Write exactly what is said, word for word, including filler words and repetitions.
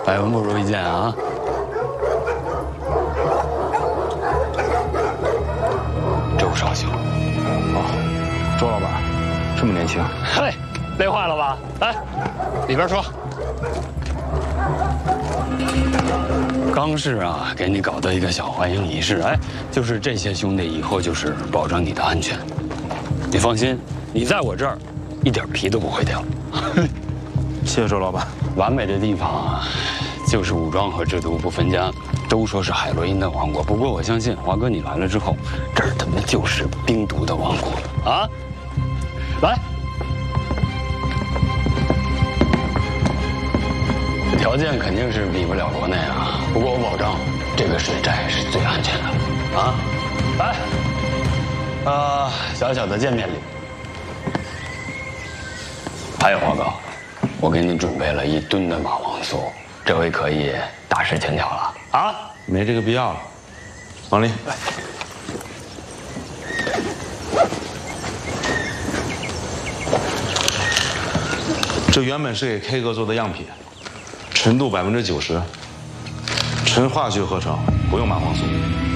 百闻不如一见啊！周少雄， 哦，周老板，这么年轻， 嘿，累坏了吧？来，里边说。刚是啊，给你搞的一个小欢迎仪式，哎，就是这些兄弟以后就是保证你的安全。你放心，你在我这儿，一点皮都不会掉。 谢谢周老板。 完美的地方啊，就是武装和制毒不分家。都说是海洛因的王国，不过我相信华哥你来了之后，这儿他妈就是冰毒的王国啊！来，条件肯定是比不了国内啊，不过我保证这个水寨是最安全的啊！来，啊，小小的见面礼。还有华哥，我给你准备了一吨的马王酥，这回可以大事情了了。啊， 没这个必要了。王林，来，这原本是给 K 哥做的样品，纯度百分之九十，纯化学合成，不用麻黄素。